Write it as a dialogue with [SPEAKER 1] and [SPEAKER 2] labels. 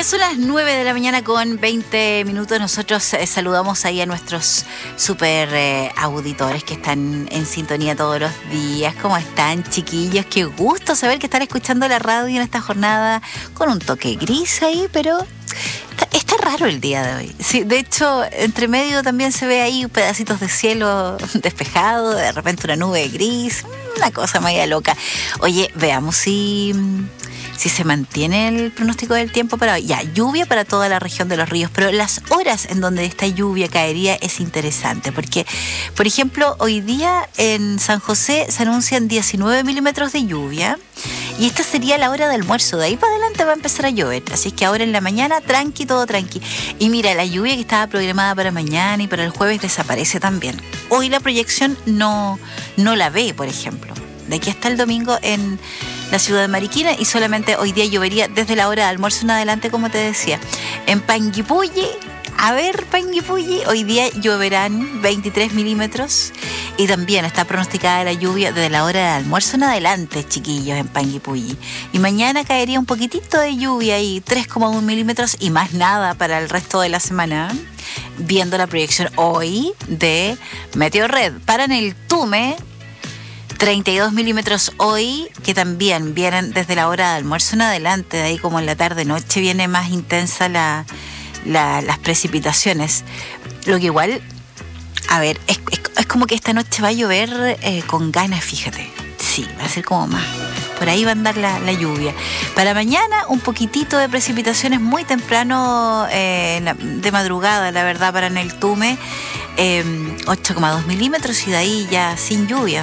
[SPEAKER 1] Son las 9 de la mañana con 20 minutos. Nosotros saludamos ahí a nuestros super auditores que están en sintonía todos los días. ¿Cómo están, chiquillos? Qué gusto saber que están escuchando la radio en esta jornada con un toque gris ahí, pero está raro el día de hoy. Sí, de hecho, entre medio también se ve ahí pedacitos de cielo despejado, de repente una nube gris, una cosa media loca. Oye, veamos si se mantiene el pronóstico del tiempo para hoy. Ya, lluvia para toda la región de los ríos, pero las horas en donde esta lluvia caería es interesante, porque, por ejemplo, hoy día en San José se anuncian 19 milímetros de lluvia, y esta sería la hora de almuerzo. De ahí para adelante va a empezar a llover, así que ahora en la mañana, tranqui, todo tranqui. Y mira, la lluvia que estaba programada para mañana y para el jueves desaparece también. Hoy la proyección no la ve, por ejemplo. De aquí hasta el domingo en la ciudad de Mariquina, y solamente hoy día llovería desde la hora de almuerzo en adelante, como te decía. En Panguipulli, hoy día lloverán 23 milímetros, y también está pronosticada la lluvia desde la hora de almuerzo en adelante, chiquillos, en Panguipulli. Y mañana caería un poquitito de lluvia y 3,1 milímetros y más nada para el resto de la semana, viendo la proyección hoy de Meteorred. Para en el Tume, 32 milímetros hoy, que también vienen desde la hora de almuerzo en adelante. De ahí como en la tarde-noche viene más intensa las precipitaciones. Lo que igual, a ver, es como que esta noche va a llover con ganas, fíjate. Sí, va a ser como más. Por ahí va a andar la lluvia. Para mañana, un poquitito de precipitaciones muy temprano, de madrugada, la verdad, para en el Tume, 8,2 milímetros, y de ahí ya sin lluvia.